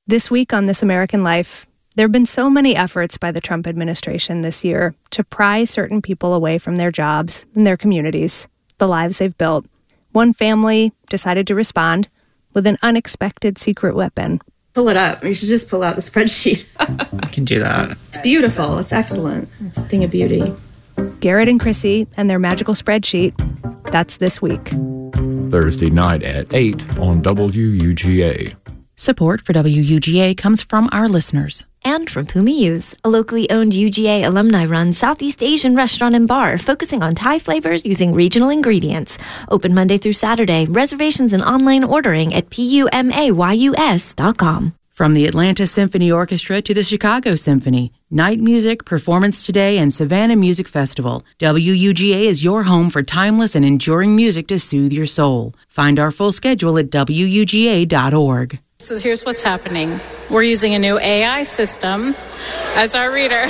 This week on This American Life, there have been so many efforts by the Trump administration this year to pry certain people away from their jobs and their communities, the lives they've built. One family decided to respond with an unexpected secret weapon. Pull it up. You should just pull out the spreadsheet. I can do that. It's beautiful. It's excellent. It's a thing of beauty. Garrett and Chrissy and their magical spreadsheet. That's this week. Thursday night at 8 on WUGA. Support for WUGA comes from our listeners. And from Pumiu's, a locally owned UGA alumni-run Southeast Asian restaurant and bar focusing on Thai flavors using regional ingredients. Open Monday through Saturday. Reservations and online ordering at pumayus.com. From the Atlanta Symphony Orchestra to the Chicago Symphony, Night Music, Performance Today, and Savannah Music Festival, WUGA is your home for timeless and enduring music to soothe your soul. Find our full schedule at WUGA.org. So here's what's happening. We're using a new AI system as our reader.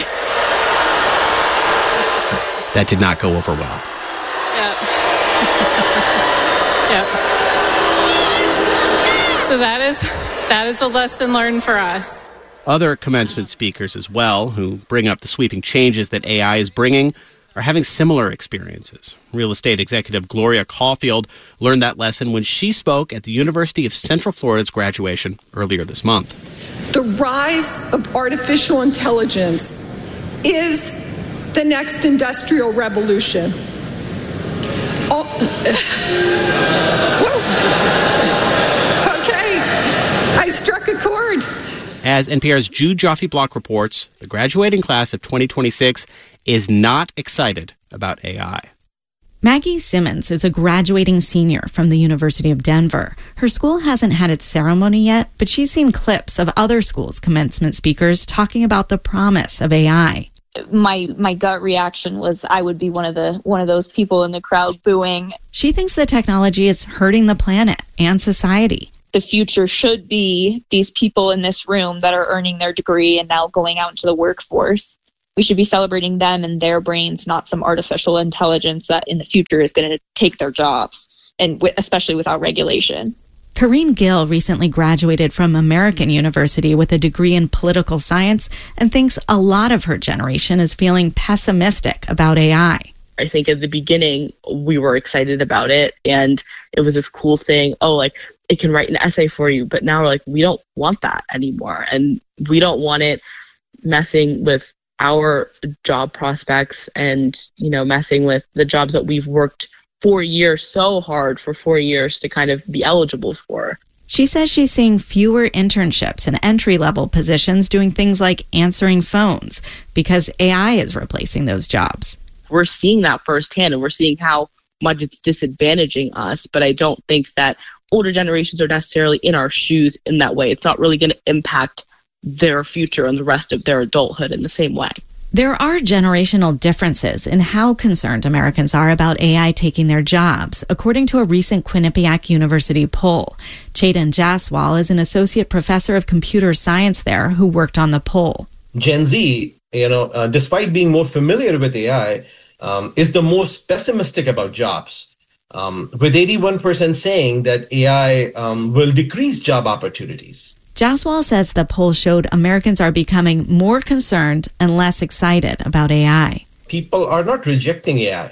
That did not go over well. Yep. Yep. So that is a lesson learned for us. Other commencement speakers as well, who bring up the sweeping changes that AI is bringing, are having similar experiences. Real estate executive Gloria Caulfield learned that lesson when she spoke at the University of Central Florida's graduation earlier this month. The rise of artificial intelligence is the next industrial revolution. Okay, I struck a chord. As NPR's Jude Joffe-Block reports, the graduating class of 2026 is not excited about AI. Maggie Simmons is a graduating senior from the University of Denver. Her school hasn't had its ceremony yet, but she's seen clips of other schools' commencement speakers talking about the promise of AI. My gut reaction was I would be one of those people in the crowd booing. She thinks the technology is hurting the planet and society. The future should be these people in this room that are earning their degree and now going out into the workforce. We should be celebrating them and their brains, not some artificial intelligence that in the future is going to take their jobs, and especially without regulation. Karine Gill recently graduated from American University with a degree in political science and thinks a lot of her generation is feeling pessimistic about AI. I think at the beginning, we were excited about it, and it was this cool thing. Oh, like, it can write an essay for you. But now we're like, we don't want that anymore. And we don't want it messing with our job prospects and, messing with the jobs that we've worked 4 years so hard for 4 years to kind of be eligible for. She says she's seeing fewer internships and entry-level positions doing things like answering phones because AI is replacing those jobs. We're seeing that firsthand, and we're seeing how much it's disadvantaging us. But I don't think that older generations are necessarily in our shoes in that way. It's not really going to impact their future and the rest of their adulthood in the same way. There are generational differences in how concerned Americans are about AI taking their jobs, according to a recent Quinnipiac University poll. Chetan Jaswal is an associate professor of computer science there who worked on the poll. Gen Z, despite being more familiar with AI, is the most pessimistic about jobs, with 81% saying that AI will decrease job opportunities. Jaswal says the poll showed Americans are becoming more concerned and less excited about AI. People are not rejecting AI,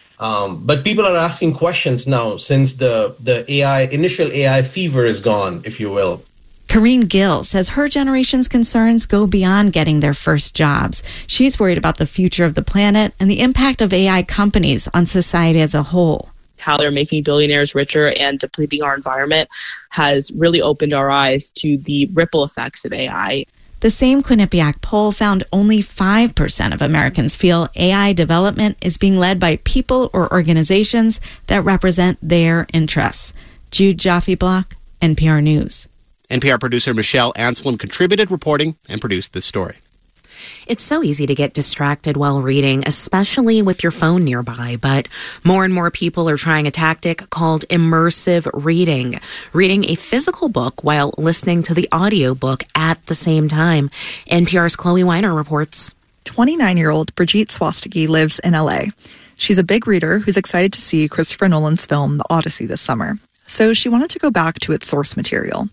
but people are asking questions now since the initial AI fever is gone, if you will. Karine Gill says her generation's concerns go beyond getting their first jobs. She's worried about the future of the planet and the impact of AI companies on society as a whole. How they're making billionaires richer and depleting our environment has really opened our eyes to the ripple effects of AI. The same Quinnipiac poll found only 5% of Americans feel AI development is being led by people or organizations that represent their interests. Jude Joffe-Block, NPR News. NPR producer Michelle Anselm contributed reporting and produced this story. It's so easy to get distracted while reading, especially with your phone nearby, but more and more people are trying a tactic called immersive reading, reading a physical book while listening to the audiobook at the same time. NPR's Chloe Weiner reports. 29-year-old Brigitte Swastiki lives in LA. She's a big reader who's excited to see Christopher Nolan's film, The Odyssey, this summer. So she wanted to go back to its source material.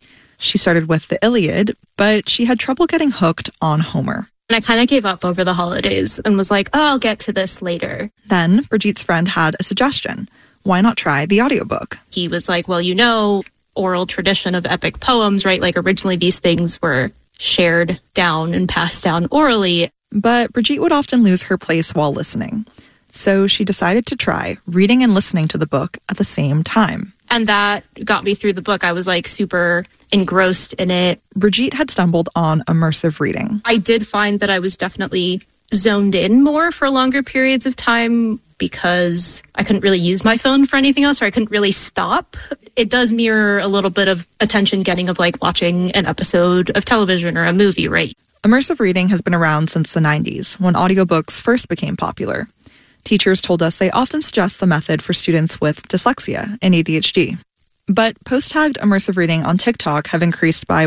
She started with the Iliad, but she had trouble getting hooked on Homer. And I kind of gave up over the holidays and was like, oh, I'll get to this later. Then Brigitte's friend had a suggestion. Why not try the audiobook? He was like, well, you know, oral tradition of epic poems, right? Like originally these things were shared down and passed down orally. But Brigitte would often lose her place while listening. So she decided to try reading and listening to the book at the same time. And that got me through the book. I was like super engrossed in it. Brigitte had stumbled on immersive reading. I did find that I was definitely zoned in more for longer periods of time because I couldn't really use my phone for anything else, or I couldn't really stop. It does mirror a little bit of attention getting of like watching an episode of television or a movie, right? Immersive reading has been around since the 90s, when audiobooks first became popular. Teachers told us they often suggest the method for students with dyslexia and ADHD. But post-tagged immersive reading on TikTok have increased by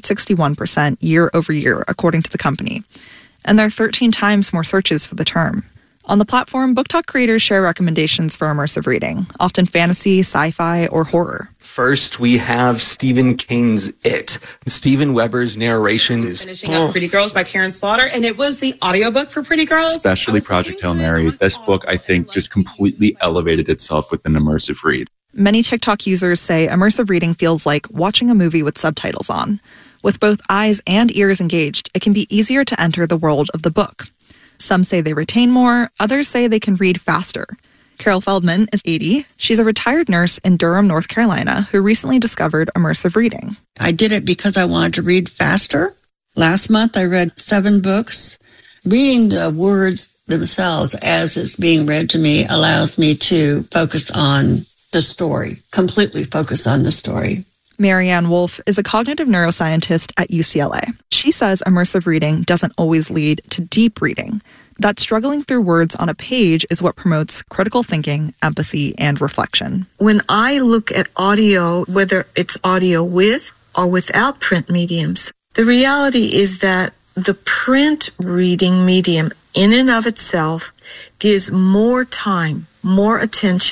161% year over year, according to the company. And there are 13 times more searches for the term. On the platform, Book Talk creators share recommendations for immersive reading, often fantasy, sci-fi, or horror. First, we have Stephen King's It. Steven Weber's narration is... Finishing up Pretty Girls by Karen Slaughter, and it was the audiobook for Pretty Girls. Especially Project Hail Mary. This book, I think, just completely elevated itself with an immersive read. Many TikTok users say immersive reading feels like watching a movie with subtitles on. With both eyes and ears engaged, it can be easier to enter the world of the book. Some say they retain more, others say they can read faster. Carol Feldman is 80. She's a retired nurse in Durham, North Carolina, who recently discovered immersive reading. I did it because I wanted to read faster. Last month, I read 7 books. Reading the words themselves as it's being read to me allows me to focus on the story, completely focus on the story. Marianne Wolf is a cognitive neuroscientist at UCLA. She says immersive reading doesn't always lead to deep reading, that struggling through words on a page is what promotes critical thinking, empathy, and reflection. When I look at audio, whether it's audio with or without print mediums, the reality is that the print reading medium in and of itself gives more time, more attention